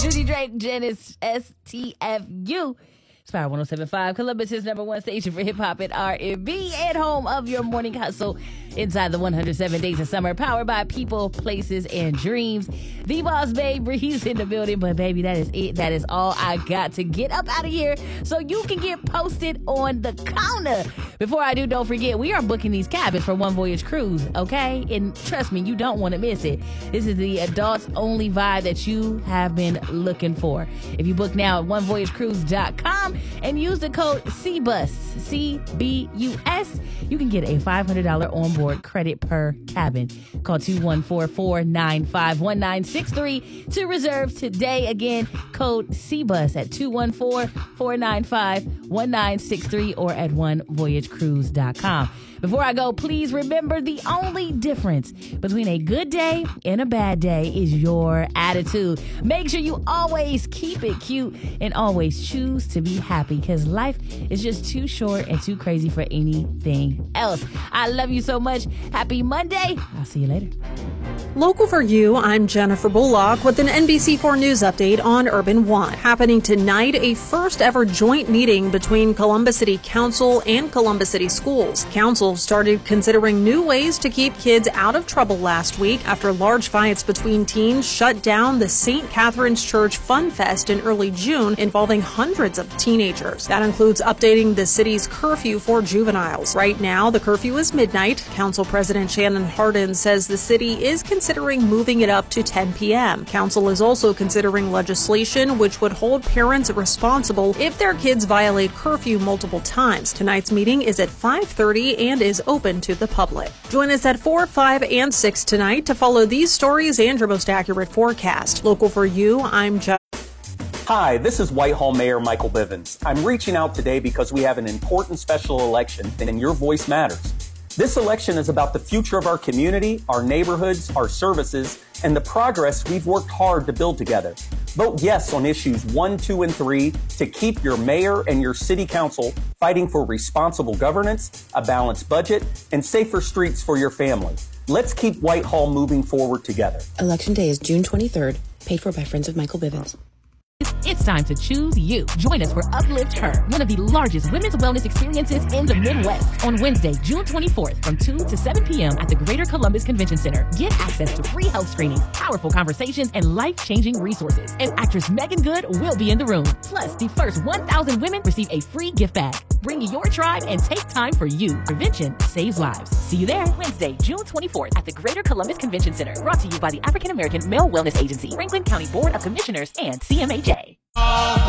Judy Drake, Genesis, STFU. Power 107.5, Columbus's #1 station for hip-hop and R&B, and home of your morning hustle inside the 107 days of summer, powered by people, places, and dreams. The Boss Babe Breeze in the building, but baby, that is it. That is all I got to get up out of here so you can get posted on the counter. Before I do, don't forget, we are booking these cabins for One Voyage Cruise, okay? And trust me, you don't want to miss it. This is the adults-only vibe that you have been looking for. If you book now at onevoyagecruise.com, and use the code CBUS, C-B-U-S, you can get a $500 onboard credit per cabin. Call 214-495-1963 to reserve today. Again, code CBUS at 214-495-1963 or at onevoyagecruise.com. Before I go, please remember the only difference between a good day and a bad day is your attitude. Make sure you always keep it cute and always choose to be happy, because life is just too short and too crazy for anything else. I love you so much. Happy Monday. I'll see you later. Local for you, I'm Jennifer Bullock with an NBC4 News update on Urban One. Happening tonight, a first ever joint meeting between Columbus City Council and Columbus City Schools. Council started considering new ways to keep kids out of trouble last week after large fights between teens shut down the St. Catherine's Church Fun Fest in early June, involving hundreds of teenagers. That includes updating the city's curfew for juveniles. Right now, the curfew is midnight. Council President Shannon Hardin says the city is considering moving it up to 10 p.m. Council is also considering legislation which would hold parents responsible if their kids violate curfew multiple times. Tonight's meeting is at 5:30 and is open to the public. Join us at 4, 5, and 6 tonight to follow these stories and your most accurate forecast. Local for you, I'm Hi, this is Whitehall Mayor Michael Bivens. I'm reaching out today because we have an important special election and your voice matters. This election is about the future of our community, our neighborhoods, our services, and the progress we've worked hard to build together. Vote yes on issues 1, 2, and 3 to keep your mayor and your city council fighting for responsible governance, a balanced budget, and safer streets for your family. Let's keep Whitehall moving forward together. Election Day is June 23rd, paid for by Friends of Michael Bivens. It's time to choose you. Join us for Uplift Her, one of the largest women's wellness experiences in the Midwest, on Wednesday, June 24th from 2 to 7 p.m. at the Greater Columbus Convention Center. Get access to free health screenings, powerful conversations, and life-changing resources. And actress Megan Good will be in the room. Plus, the first 1,000 women receive a free gift bag. Bring your tribe and take time for you. Prevention saves lives. See you there Wednesday, June 24th at the Greater Columbus Convention Center. Brought to you by the African American Male Wellness Agency, Franklin County Board of Commissioners, and CMHA.